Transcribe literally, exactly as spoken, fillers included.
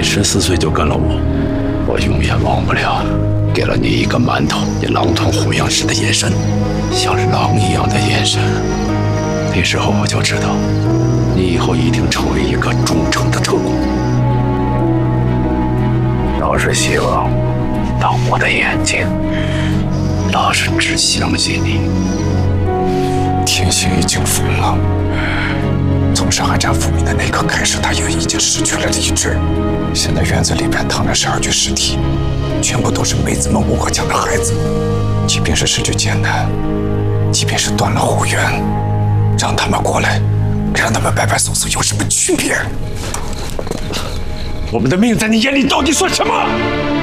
十四岁就跟了我，我永远忘不了，给了你一个馒头，你狼吞虎咽时的眼神，像是狼一样的眼神。那时候我就知道，你以后一定成为一个忠诚的特工。老是希望当我的眼睛，老是只相信你。 天心已经疯了。从上海站复明的那刻开始，他就已经失去了理智。现在院子里边躺着十二具尸体，全部都是梅子们吴国强的孩子。即便是失去艰难，即便是断了后援，让他们过来，让他们白白送死，有什么区别？我们的命在你眼里到底算什么？